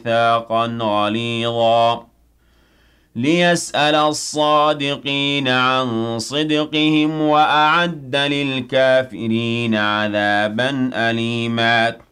مِيثَاقًا غَلِيظًا لِيَسْأَلَ الصَّادِقِينَ عَن صِدْقِهِمْ وَأَعَدَّ لِلْكَافِرِينَ عَذَابًا أَلِيمًا